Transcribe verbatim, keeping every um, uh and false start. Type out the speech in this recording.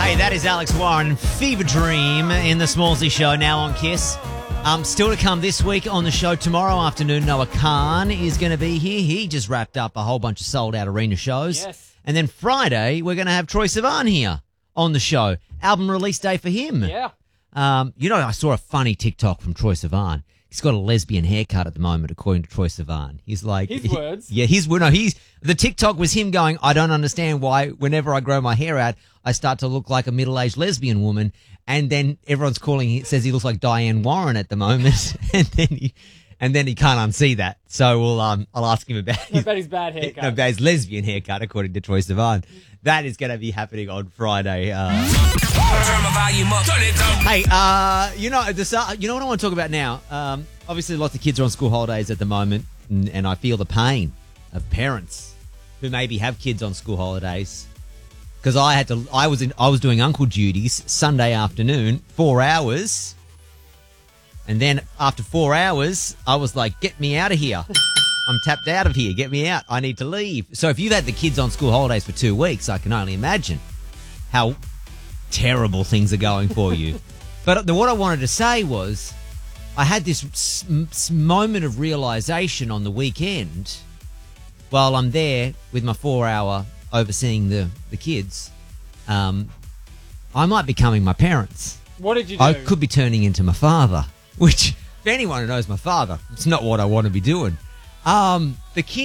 Hey, that is Alex Warren, Fever Dream in the Smallsy Show, now on Kiss. Um, still to come this week on the show tomorrow afternoon, Noah Khan is going to be here. He just wrapped up a whole bunch of sold-out arena shows. Yes. And then Friday, we're going to have Troye Sivan here on the show. Album release day for him. Yeah. Um, you know, I saw a funny TikTok from Troye Sivan. He's got a lesbian haircut at the moment, according to Troye Sivan. He's like... His he- words. Yeah, his word. No, he's... The TikTok was him going, I don't understand why whenever I grow my hair out, I start to look like a middle-aged lesbian woman. And then everyone's calling, he says he looks like Diane Warren at the moment. and then he... And then he can't unsee that. So we'll, um, I'll ask him about his, About his bad haircut. no, about his lesbian haircut, according to Troye Sivan. That is going to be happening on Friday. Uh, Turn my volume up. Turn it down. hey, uh, you know, this, uh, you know what I want to talk about now? Um, obviously, lots of kids are on school holidays at the moment, and, and I feel the pain of parents who maybe have kids on school holidays. Because I had to, I was in, I was doing uncle duties Sunday afternoon, four hours. And then after four hours, I was like, get me out of here. I'm tapped out of here. Get me out. I need to leave. So if you've had the kids on school holidays for two weeks, I can only imagine how terrible things are going for you. But the, what I wanted to say was I had this s- s- moment of realization on the weekend while I'm there with my four hour overseeing the, the kids. Um, I might be becoming my parents. What did you do? I could be turning into my father, which, for anyone who knows my father, it's not what I want to be doing. Um, the kids